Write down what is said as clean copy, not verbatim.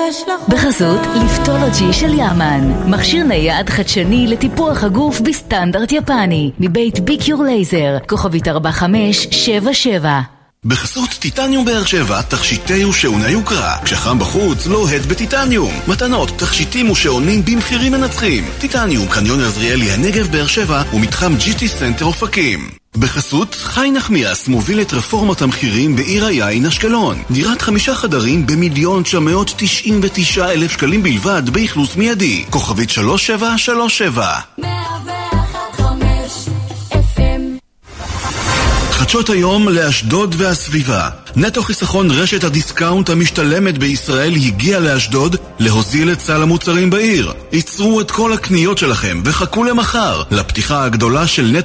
בחסות ליפטולוג'י של יאמן, מכשיר נייד חדשני לטיפוח הגוף בסטנדרט יפני, מבית ביקיור לייזר, כוכבית 4577. בחסות טיטניום באר שבע, תכשיטי ושעוני יוקרה. כשחם בחוץ, לוהט בטיטניום. מתנות, תכשיטים ושעונים במחירים מנצחים. טיטניום, קניון עזריאלי הנגב באר שבע ומתחם GT סנטר אופקים. בחסות חי נחמיאס מוביל את רפורמת המחירים בעיר היין אשקלון. דירת 5 חדרים ב1,999,000 שקלים בלבד באכלוס מיידי. כוכבית 3737. חדשות היום לאשדוד והסביבה. נטו חיסכון רשת הדיסקאונט המשתלמת בישראל הגיע לאשדוד להוזיל את סל המוצרים בעיר. ייצרו את כל הקניות שלכם וחכו למחר לפתיחה הגדולה של נטו